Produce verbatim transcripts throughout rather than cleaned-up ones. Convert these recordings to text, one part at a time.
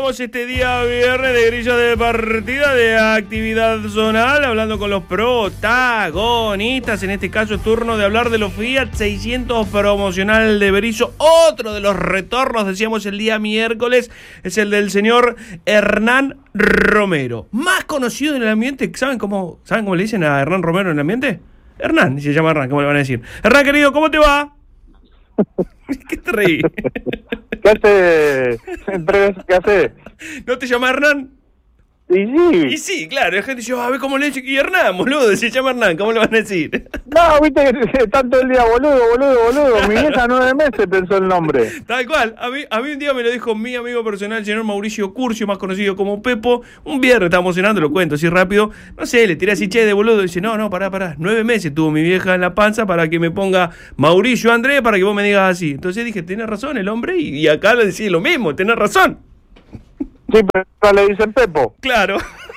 arrancamos este día viernes de grilla de partida de actividad zonal, hablando con los protagonistas. En este caso, turno de hablar de los Fiat seiscientos promocional de Berisso. Otro de los retornos, decíamos el día miércoles, es el del señor Hernán Romero. Más conocido en el ambiente, ¿saben cómo, ¿saben cómo le dicen a Hernán Romero en el ambiente? Hernán, se llama Hernán, ¿cómo le van a decir? Hernán, querido, ¿cómo te va? ¿Qué te reí? ¿Qué hace? ¿Qué hace? ¿No te llama Hernán? Y sí. Y sí, claro, la gente dice, a ver cómo le dice, y Hernán, boludo, se llama Hernán, ¿cómo le van a decir? No, viste que tanto el día, boludo, boludo, boludo. Mi vieja nueve meses pensó el nombre. Tal cual, a mí, a mí un día me lo dijo mi amigo personal, el señor Mauricio Curcio, más conocido como Pepo. Un viernes estábamos cenando, lo cuento así rápido. No sé, le tiré así, che, de boludo. Dice, no, no, pará, pará. Nueve meses tuvo mi vieja en la panza para que me ponga Mauricio Andrés, para que vos me digas así. Entonces dije, tenés razón el hombre, y, y acá le decís lo mismo, tenés razón. Sí, pero le dicen Pepo. Claro.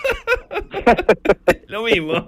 Lo mismo.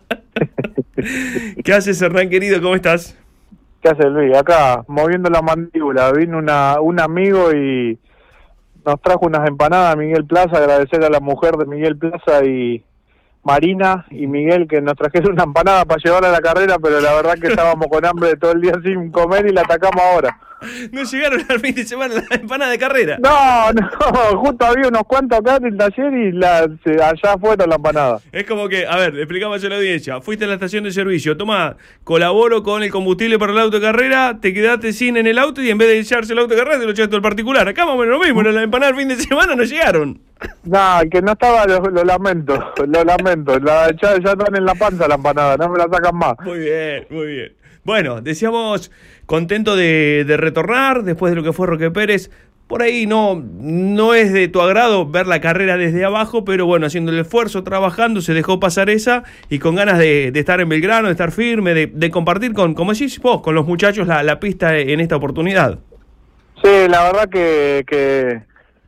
¿Qué haces, Hernán, querido? ¿Cómo estás? ¿Qué hace Luis? Acá, moviendo la mandíbula. Vino una, un amigo y nos trajo unas empanadas, Miguel Plaza. Agradecer a la mujer de Miguel Plaza y Marina y Miguel que nos trajeron una empanada para llevar a la carrera, pero la verdad que estábamos con hambre todo el día sin comer y la atacamos ahora. ¿No llegaron al fin de semana la empanada de carrera? No, no, justo había unos cuantos acá en el taller y la, se, allá fueron la empanada. Es como que, a ver, explicamos a la audiencia. Fuiste a la estación de servicio, toma, colaboro con el combustible para el auto de carrera, te quedaste sin en el auto y en vez de echarse el auto de carrera te lo echaste al particular. Acá más o menos lo mismo, la empanada el fin de semana no llegaron. No, que no estaba, lo, lo lamento, lo lamento. La, ya, ya están en la panza la empanada, no me la sacan más. Muy bien, muy bien. Bueno, decíamos, contento de, de retornar después de lo que fue Roque Pérez. Por ahí no, no es de tu agrado ver la carrera desde abajo, pero bueno, haciendo el esfuerzo, trabajando, se dejó pasar esa y con ganas de, de estar en Belgrano, de estar firme, de, de compartir con, como decís vos, con los muchachos la, la pista en esta oportunidad. Sí, la verdad que, que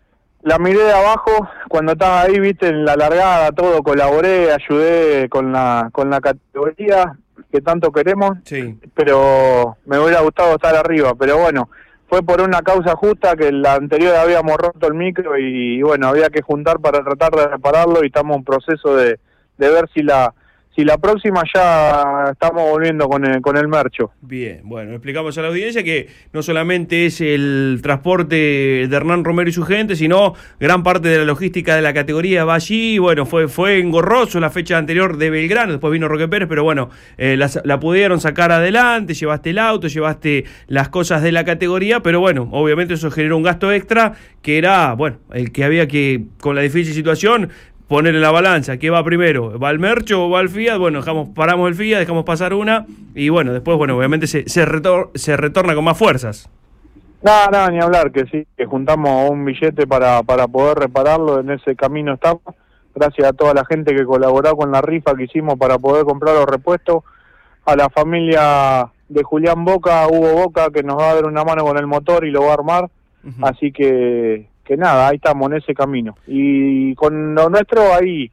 la miré de abajo, cuando estaba ahí, viste, en la largada, todo, colaboré, ayudé con la, con la categoría que tanto queremos, sí. Pero me hubiera gustado estar arriba, pero bueno, fue por una causa justa que la anterior habíamos roto el micro y, y bueno, había que juntar para tratar de repararlo y estamos en proceso de, de ver si la si la próxima ya estamos volviendo con el, con el mercho. Bien, bueno, explicamos a la audiencia que no solamente es el transporte de Hernán Romero y su gente, sino gran parte de la logística de la categoría va allí. Bueno, fue fue engorroso la fecha anterior de Belgrano, después vino Roque Pérez, pero bueno, eh, la, la pudieron sacar adelante, llevaste el auto, llevaste las cosas de la categoría, pero bueno, obviamente eso generó un gasto extra que era, bueno, el que había que, con la difícil situación, poner en la balanza, ¿qué va primero? ¿Va el Mercho o va el Fiat? Bueno, dejamos, paramos el Fiat, dejamos pasar una y bueno, después, bueno, obviamente se, se, retor- se retorna con más fuerzas. No, no, ni hablar, que sí, que juntamos un billete para, para poder repararlo, en ese camino estamos, gracias a toda la gente que colaboró con la rifa que hicimos para poder comprar los repuestos, a la familia de Julián Boca, Hugo Boca, que nos va a dar una mano con el motor y lo va a armar, uh-huh. Así que... que nada, ahí estamos en ese camino. Y con lo nuestro ahí,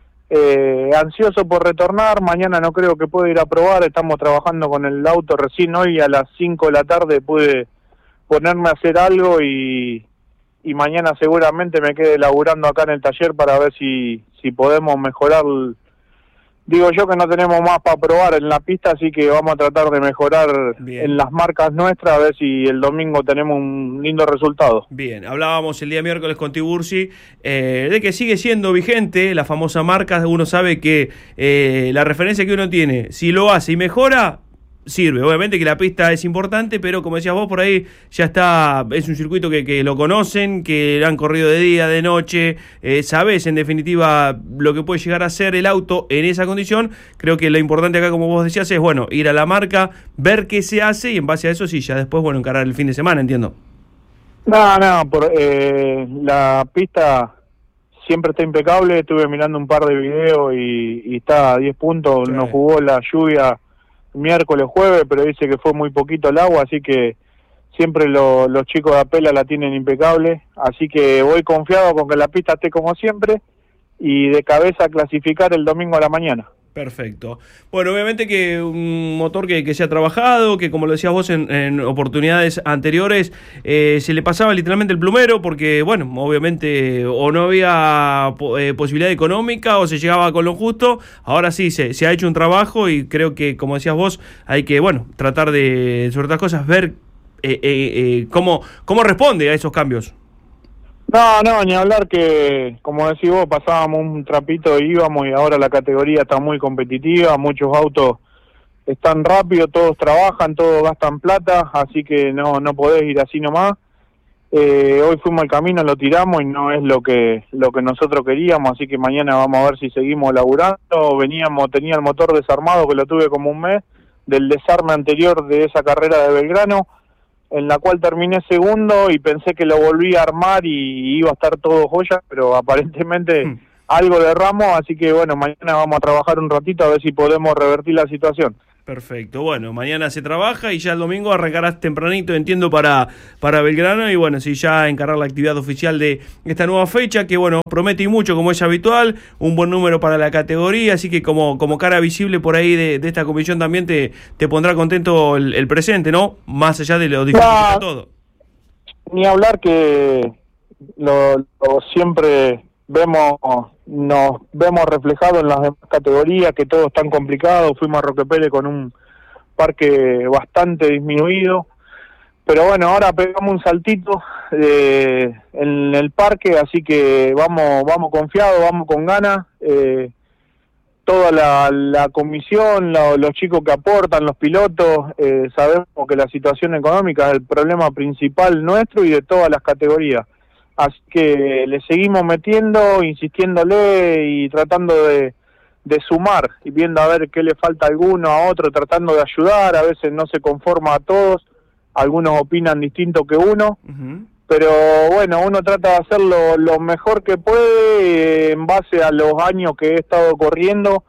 eh, ansioso por retornar, mañana no creo que pueda ir a probar, estamos trabajando con el auto recién hoy a las cinco de la tarde pude ponerme a hacer algo y, y mañana seguramente me quede laburando acá en el taller para ver si, si podemos mejorar. Digo yo que no tenemos más para probar en la pista, así que vamos a tratar de mejorar Bien. En las marcas nuestras, a ver si el domingo tenemos un lindo resultado. Bien, hablábamos el día miércoles con Tiburci eh, de que sigue siendo vigente la famosa marca. Uno sabe que eh, la referencia que uno tiene, si lo hace y mejora, sirve. Obviamente que la pista es importante, pero como decías vos, por ahí ya está, es un circuito que, que lo conocen, que han corrido de día, de noche, eh, sabés en definitiva lo que puede llegar a ser el auto en esa condición. Creo que lo importante acá, como vos decías, es bueno, ir a la marca, ver qué se hace y en base a eso sí, ya después, bueno, encarar el fin de semana, entiendo. No, no, por, eh, la pista siempre está impecable, estuve mirando un par de videos y, y está a diez puntos, sí. Nos jugó la lluvia miércoles, jueves, pero dice que fue muy poquito el agua, así que siempre lo, los chicos de Apela la tienen impecable, así que voy confiado con que la pista esté como siempre y de cabeza a clasificar el domingo a la mañana. Perfecto. Bueno, obviamente que un motor que, que se ha trabajado, que como lo decías vos en, en oportunidades anteriores, eh, se le pasaba literalmente el plumero porque, bueno, obviamente o no había eh, posibilidad económica o se llegaba con lo justo. Ahora sí, se, se ha hecho un trabajo y creo que, como decías vos, hay que, bueno, tratar de, sobre otras cosas, ver eh, eh, eh, cómo, cómo responde a esos cambios. No, no, ni hablar que, como decís vos, pasábamos un trapito e íbamos y ahora la categoría está muy competitiva, muchos autos están rápidos, todos trabajan, todos gastan plata, así que no no podés ir así nomás. Eh, hoy fuimos al camino, lo tiramos y no es lo que lo que nosotros queríamos, así que mañana vamos a ver si seguimos laburando. Veníamos, tenía el motor desarmado que lo tuve como un mes, del desarme anterior de esa carrera de Belgrano, en la cual terminé segundo y pensé que lo volví a armar y iba a estar todo joya, pero aparentemente mm. algo le erramos, así que bueno, mañana vamos a trabajar un ratito a ver si podemos revertir la situación. Perfecto, bueno, mañana se trabaja y ya el domingo arrancarás tempranito, entiendo, para, para Belgrano y bueno, sí, ya encargar la actividad oficial de esta nueva fecha que bueno, promete y mucho como es habitual, un buen número para la categoría, así que como, como cara visible por ahí de, de esta comisión también te, te pondrá contento el, el presente, ¿no? Más allá de lo difícil que está todo. Ni hablar que lo, lo siempre vemos nos vemos reflejados en las demás categorías, que todo es tan complicado. Fuimos a Roque Pérez con un parque bastante disminuido, pero bueno, ahora pegamos un saltito eh, en el parque, así que vamos vamos confiados, vamos con ganas. Eh, toda la, la comisión, la, los chicos que aportan, los pilotos, eh, sabemos que la situación económica es el problema principal nuestro y de todas las categorías. Así que le seguimos metiendo, insistiéndole y tratando de, de sumar y viendo a ver qué le falta a alguno, a otro, tratando de ayudar. A veces no se conforma a todos, algunos opinan distinto que uno, uh-huh. pero bueno, uno trata de hacer lo, lo mejor que puede eh, en base a los años que he estado corriendo,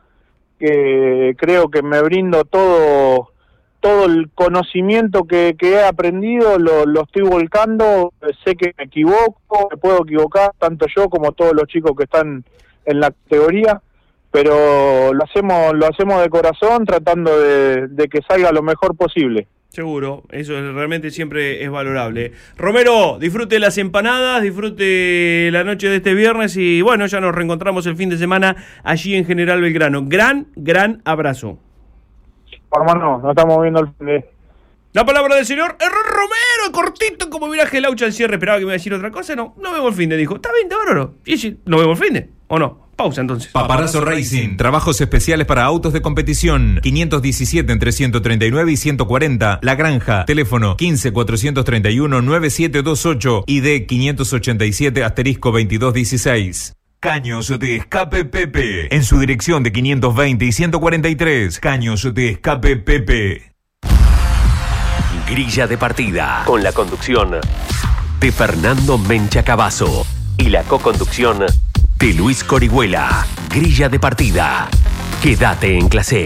que creo que me brindo todo... todo el conocimiento que, que he aprendido lo, lo estoy volcando. Sé que me equivoco, me puedo equivocar, tanto yo como todos los chicos que están en la categoría, pero lo hacemos lo hacemos de corazón, tratando de, de que salga lo mejor posible. Seguro, eso realmente siempre es valorable. Romero, disfrute las empanadas, disfrute la noche de este viernes y bueno, ya nos reencontramos el fin de semana allí en General Belgrano. Gran, gran abrazo. Hermano, nos estamos viendo el fin de... La palabra del señor Error Romero, cortito como viraje Laucha al cierre. Esperaba que me iba a decir otra cosa. No, no vemos el fin de, dijo. Está bien, está bárbaro. Y sí, no vemos el fin de, ¿o no? Pausa entonces. Paparazzo Racing, trabajos especiales para autos de competición. quinientos diecisiete entre ciento treinta y nueve y ciento cuarenta. La Granja, teléfono quince cuatrocientos treinta y uno noventa y siete veintiocho y D quinientos ochenta y siete asterisco veintidós dieciséis. Caños de Escape Pepe, en su dirección de quinientos veinte y ciento cuarenta y tres. Caños de Escape Pepe. Grilla de partida, con la conducción de Fernando Mencha Cavazo y la co-conducción de Luis Corihuela. Grilla de partida. Quédate en clase.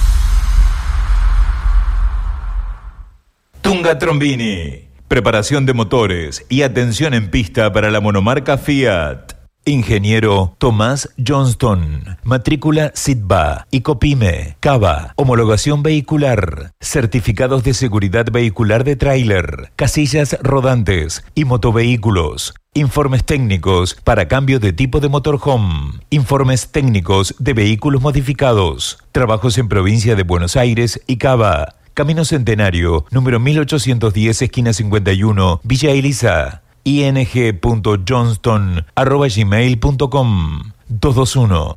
Tunga Trombini, preparación de motores y atención en pista para la monomarca Fiat. Ingeniero Tomás Johnston, matrícula SITBA, ICOPYME, Cava, homologación vehicular, certificados de seguridad vehicular de tráiler, casillas rodantes y motovehículos, informes técnicos para cambio de tipo de motorhome, informes técnicos de vehículos modificados, trabajos en provincia de Buenos Aires y Cava, Camino Centenario, número mil ochocientos diez, esquina cincuenta y uno, Villa Elisa. i n g punto johnston arroba gmail punto com dos dos uno.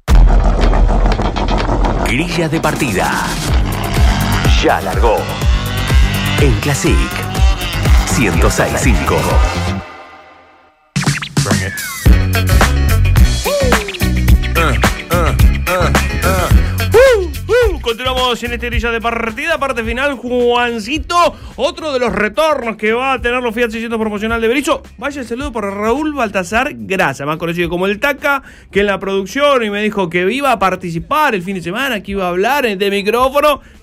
Grilla de partida. Ya largó. En Classic ciento seis punto cinco. Continuamos en este grilla de partida, parte final. Juancito, otro de los retornos que va a tener los Fiat seiscientos promocional de Berizo. Vaya el saludo para Raúl Baltasar Grasa, más conocido como el Taca, que en la producción y me dijo que iba a participar el fin de semana, que iba a hablar en este micrófono.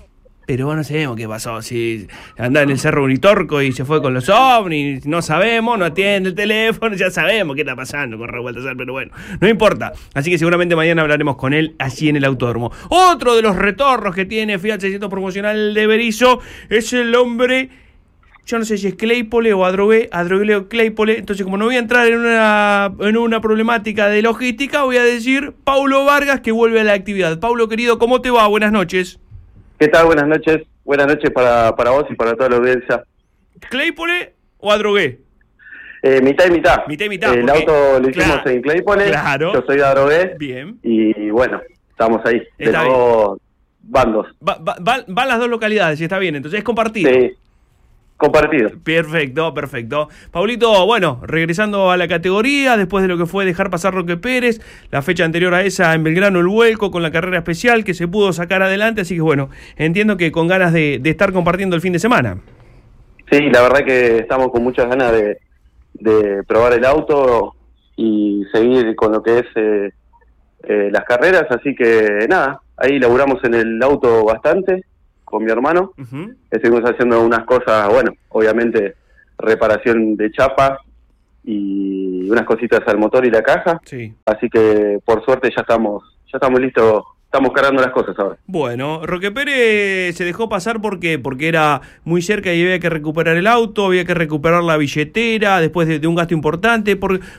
Pero no sabemos qué pasó, si anda en el Cerro Unitorco y se fue con los ovnis, no sabemos, no atiende el teléfono, ya sabemos qué está pasando con Raúl Baltazar, pero bueno, no importa. Así que seguramente mañana hablaremos con él allí en el autódromo. Otro de los retornos que tiene Fiat seiscientos promocional de Berisso es el hombre, yo no sé si es Claypole o Adrogué, Adrogué o Claypole, entonces como no voy a entrar en una, en una problemática de logística, voy a decir Paulo Vargas que vuelve a la actividad. Paulo querido, ¿cómo te va? Buenas noches. ¿Qué tal? Buenas noches. Buenas noches para, para vos y para toda la audiencia. ¿Claypole o Adrogué? Eh, mitad y mitad. Mitad y mitad. El porque, auto lo hicimos claro, en Claypole. Claro. Yo soy de Adrogué. Bien. Y bueno, estamos ahí. Está de los dos bandos. Va, va, va, van las dos localidades y está bien. Entonces es compartido. Sí. Compartido. Perfecto, perfecto. Paulito, bueno, regresando a la categoría, después de lo que fue dejar pasar Roque Pérez, la fecha anterior a esa en Belgrano el vuelco con la carrera especial que se pudo sacar adelante, así que bueno, entiendo que con ganas de, de estar compartiendo el fin de semana. Sí, la verdad que estamos con muchas ganas de, de probar el auto y seguir con lo que es eh, eh, las carreras, así que nada, ahí laburamos en el auto bastante con mi hermano. Uh-huh. Estuvimos haciendo unas cosas, bueno, obviamente reparación de chapa y unas cositas al motor y la caja. Sí. Así que por suerte ya estamos, ya estamos listos, estamos cargando las cosas ahora. Bueno, Roque Pérez se dejó pasar ¿por qué? Porque era muy cerca y había que recuperar el auto, había que recuperar la billetera después de, de un gasto importante. ¿Por,